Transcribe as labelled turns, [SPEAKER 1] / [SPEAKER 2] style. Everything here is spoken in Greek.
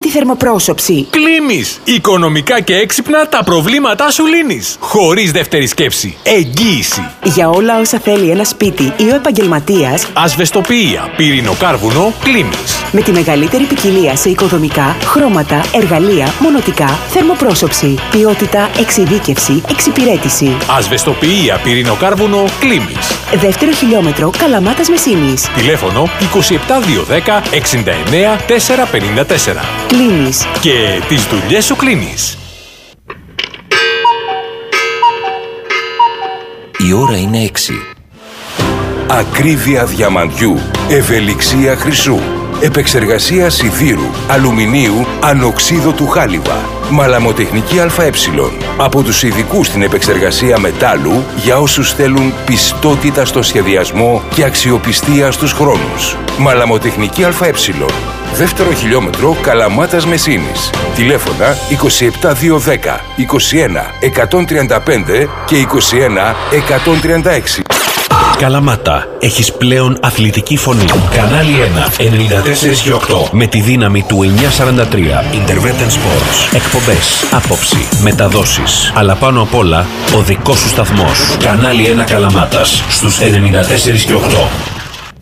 [SPEAKER 1] τη θερμοπρόσωψη.
[SPEAKER 2] Κλίμης. Οικονομικά και έξυπνα τα προβλήματά σου λύνεις. Χωρίς δεύτερη σκέψη. Εγγύηση.
[SPEAKER 1] Για όλα όσα θέλει ένα σπίτι ή ο επαγγελματίας,
[SPEAKER 2] Ασβεστοποιία, πυρηνοκάρβουνο, Κλίμης.
[SPEAKER 1] με τη μεγαλύτερη ποικιλία σε οικοδομικά, χρώματα, εργαλεία, μονοτικά, θερμοπρόσωψη. Ποιότητα, εξειδίκευση, εξυπηρέτηση.
[SPEAKER 2] Ασβεστοποιία, πυρηνοκάρβουνο, Κλίμης.
[SPEAKER 1] Δεύτερο χιλιόμετρο, Καλαμάτας Μεσίνης.
[SPEAKER 2] Τηλέφωνο 27210 69 454.
[SPEAKER 1] Κλείνεις.
[SPEAKER 2] Και τις δουλειές σου κλείνεις.
[SPEAKER 3] Η ώρα είναι 6.
[SPEAKER 4] Ακρίβεια διαμαντιού, ευελιξία χρυσού, επεξεργασία σιδήρου, αλουμινίου, ανοξίδωτου χάλιβα. Μαλαμοτεχνική ΑΕ. Από τους ειδικούς στην επεξεργασία μετάλλου για όσους θέλουν πιστότητα στο σχεδιασμό και αξιοπιστία στους χρόνους. Μαλαμοτεχνική ΑΕ. Δεύτερο χιλιόμετρο, Καλαμάτας Μεσίνης. Τηλέφωνα 27210 21 135 και 21 136.
[SPEAKER 5] Καλαμάτα, έχεις πλέον αθλητική φωνή. Κανάλι 1, 94 και 8. Με τη δύναμη του 943. Intervention Sports. Εκπομπές, άποψη, μεταδόσεις. Αλλά πάνω απ' όλα, ο δικός σου σταθμός. Κανάλι 1 Καλαμάτας, στους 94 και 8.